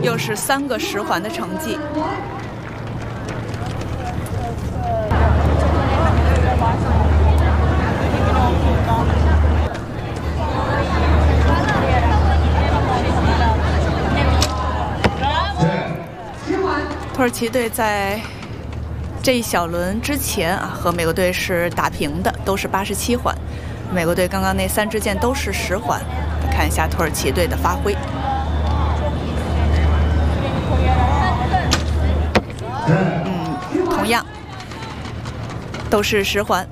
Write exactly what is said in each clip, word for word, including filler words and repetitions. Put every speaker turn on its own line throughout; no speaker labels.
又是三个十环的成绩。土耳其队在这一小轮之前啊，和美国队是打平的，都是八十七环。美国队刚刚那三支箭都是十环。看一下土耳其队的发挥。嗯，同样都是十环。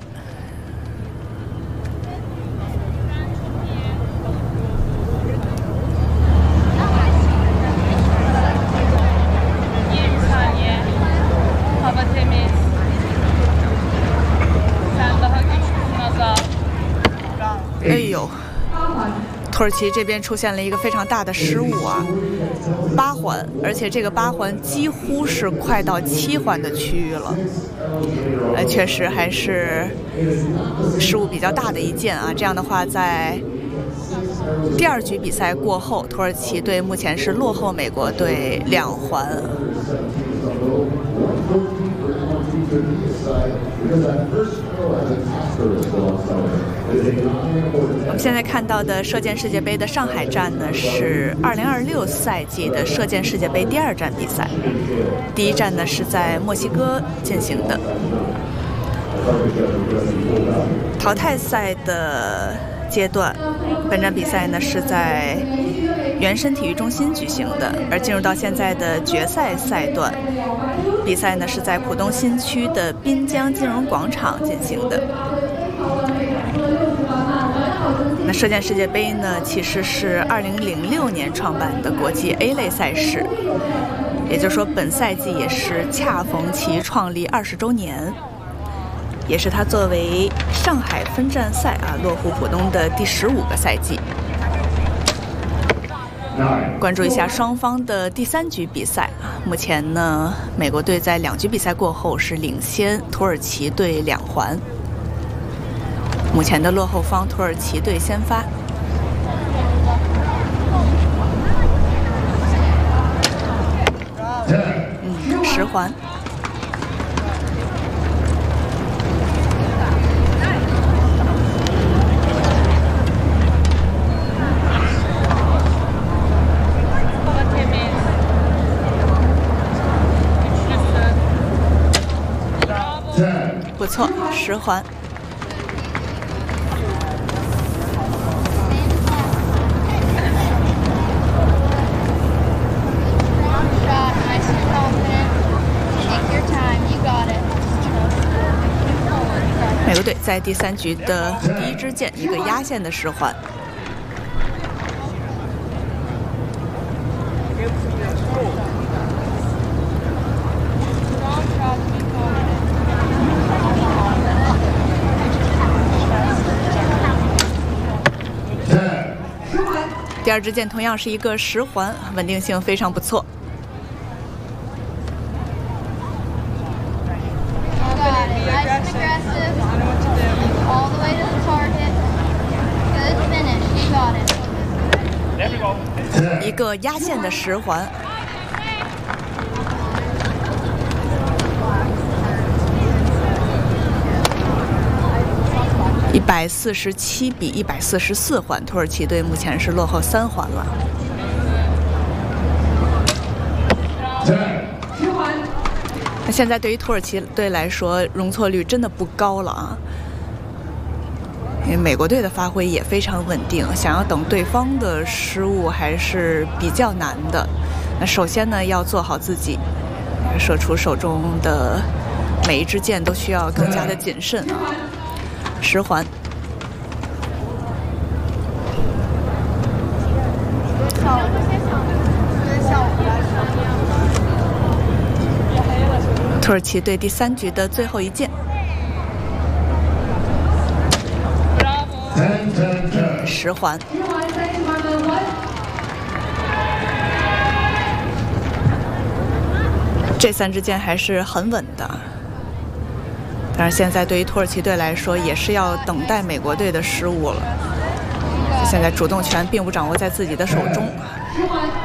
哎呦，土耳其这边出现了一个非常大的失误啊，八环，而且这个八环几乎是快到七环的区域了，呃，确实还是失误比较大的一件啊。这样的话，在第二局比赛过后，土耳其队目前是落后美国队两环。我们现在看到的射箭世界杯的上海站呢，是二零二六赛季的射箭世界杯第二站比赛，第一站呢是在墨西哥进行的。淘汰赛的阶段，本站比赛呢是在原深体育中心举行的，而进入到现在的决赛赛段，比赛呢是在浦东新区的滨江金融广场进行的。那射箭世界杯呢，其实是二零零六年创办的国际 A 类赛事，也就是说，本赛季也是恰逢其创立二十周年，也是它作为上海分站赛啊落户浦东的第十五个赛季。关注一下双方的第三局比赛啊，目前呢，美国队在两局比赛过后是领先土耳其队两环。目前的落后方土耳其队先发。嗯，十环。不错，十环。美国队在第三局的第一支箭，一个压线的十环。第二支箭同样是一个十环，稳定性非常不错。一个压线的十环。一百四十七比一百四十四环，土耳其队目前是落后三环了。那现在对于土耳其队来说，容错率真的不高了啊。因为美国队的发挥也非常稳定，想要等对方的失误还是比较难的。那首先呢，要做好自己，射出手中的每一支箭都需要更加的谨慎啊。十环。土耳其队第三局的最后一箭。十环。这三支箭还是很稳的。但是现在对于土耳其队来说，也是要等待美国队的失误了。现在主动权并不掌握在自己的手中。